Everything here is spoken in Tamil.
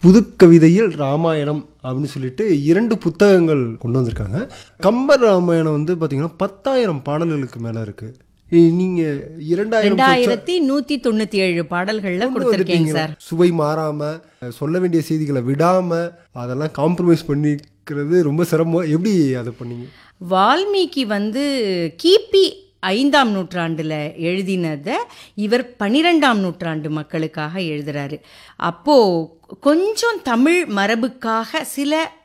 புது கவிதையில் ராமாயணம் அப்படின்னு சொல்லிட்டு 2 புத்தகங்கள் கொண்டு வந்திருக்காங்க. கம்பர் ராமாயணம் வந்து பார்த்தீங்கன்னா 10,000 பாடல்களுக்கு மேலே இருக்கு. நீங்கள் 2197 பாடல்களில் கொடுத்துருக்கீங்க சார். சுவை மாறாமல் சொல்ல வேண்டிய செய்திகளை விடாமல் அதெல்லாம் காம்ப்ரமைஸ் பண்ணிக்கிறது ரொம்ப சிரமம். எப்படி அதை பண்ணீங்க? வால்மீகி வந்து கிபி 5ஆம் நூற்றாண்டில் எழுதினதை இவர் 12ஆம் நூற்றாண்டு மக்களுக்காக எழுதுறாரு. அப்போது கொஞ்சம் தமிழ் மரபுக்காக சில